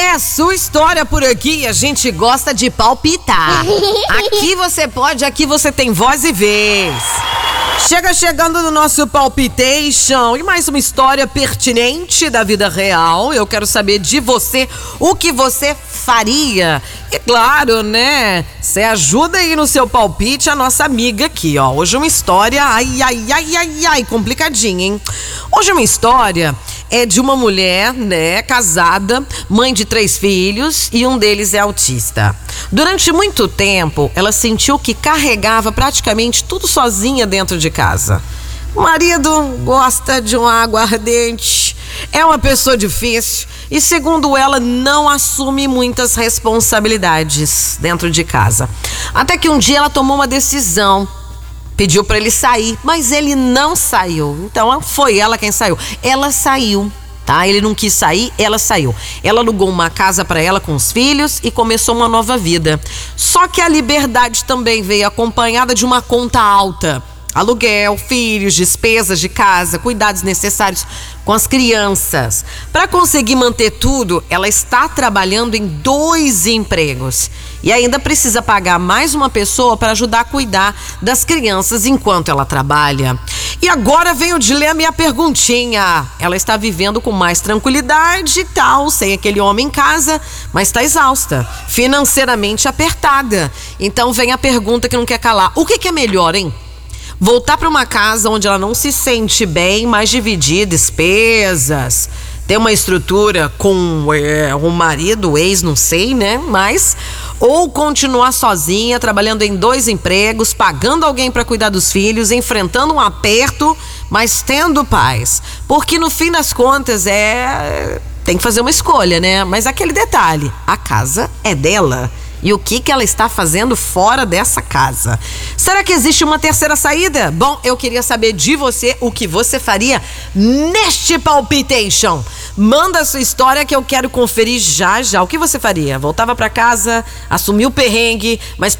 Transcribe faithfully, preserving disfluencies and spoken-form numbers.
É, sua história por aqui, a gente gosta de palpitar. Aqui você pode, aqui você tem voz e vez. Chega chegando no nosso Palpitation e mais uma história pertinente da vida real. Eu quero saber de você o que você faria. E claro, né? Você ajuda aí no seu palpite a nossa amiga aqui, ó. Hoje uma história, ai, ai, ai, ai, ai, complicadinha, hein? Hoje uma história é de uma mulher, né, casada, mãe de três filhos e um deles é autista. Durante muito tempo, ela sentiu que carregava praticamente tudo sozinha dentro de casa. O marido gosta de uma água ardente, é uma pessoa difícil e, segundo ela, não assume muitas responsabilidades dentro de casa. Até que um dia ela tomou uma decisão. Pediu para ele sair, mas ele não saiu. Então foi ela quem saiu. Ela saiu, tá? Ele não quis sair, ela saiu. Ela alugou uma casa para ela com os filhos e começou uma nova vida. Só que a liberdade também veio acompanhada de uma conta alta. Aluguel, filhos, despesas de casa, cuidados necessários com as crianças. Para conseguir manter tudo, ela está trabalhando em dois empregos. E ainda precisa pagar mais uma pessoa para ajudar a cuidar das crianças enquanto ela trabalha. E agora vem o dilema e a perguntinha. Ela está vivendo com mais tranquilidade e tal, sem aquele homem em casa, mas está exausta, financeiramente apertada. Então vem a pergunta que não quer calar. O que que é melhor, hein? Voltar para uma casa onde ela não se sente bem, mas dividir despesas, ter uma estrutura com é, um marido, ex, não sei, né? Mas, ou continuar sozinha, trabalhando em dois empregos, pagando alguém para cuidar dos filhos, enfrentando um aperto, mas tendo paz. Porque no fim das contas é... tem que fazer uma escolha, né? Mas aquele detalhe, a casa é dela. E o que que ela está fazendo fora dessa casa? Será que existe uma terceira saída? Bom, eu queria saber de você o que você faria neste Palpitation. Manda a sua história que eu quero conferir já já. O que você faria? Voltava para casa, assumiu o perrengue, mas